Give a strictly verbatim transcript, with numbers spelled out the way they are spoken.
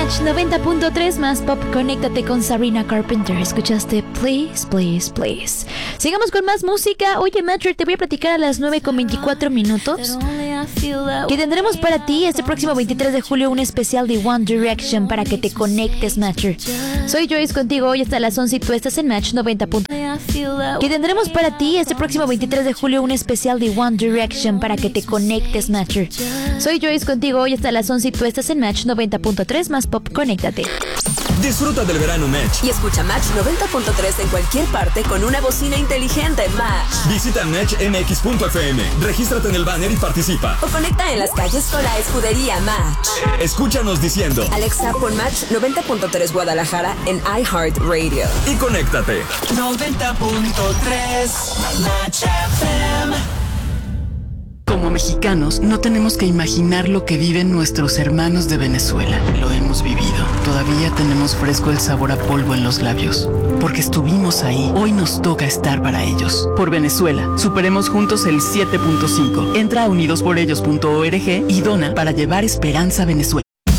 Match noventa punto tres más pop. Conéctate con Sabrina Carpenter. Escuchaste Please, Please, Please. Sigamos con más música. Oye, Matcher, te voy a platicar a las nueve con veinticuatro minutos que tendremos para ti este próximo veintitrés de julio un especial de One Direction para que te conectes, Matcher. Soy Joyce contigo hoy hasta las once y tú estás en Match noventa. Que tendremos para ti este próximo veintitrés de julio un especial de One Direction para que te conectes, Matcher. Soy Joyce contigo hoy hasta las once y tú estás en Match noventa punto tres más pop. Conéctate. Disfruta del verano Match y escucha Match noventa punto tres en cualquier parte con una bocina inteligente Match. Visita match m x punto f m, regístrate en el banner y participa. O conecta en las calles con la escudería Match. Escúchanos diciendo: Alexa, pon Match noventa punto tres Guadalajara en iHeartRadio. Y conéctate. noventa punto tres Match F M. Como mexicanos, no tenemos que imaginar lo que viven nuestros hermanos de Venezuela. Lo hemos vivido. Todavía tenemos fresco el sabor a polvo en los labios. Porque estuvimos ahí, hoy nos toca estar para ellos. Por Venezuela, superemos juntos el siete punto cinco. Entra a unidos por ellos punto org y dona para llevar esperanza a Venezuela.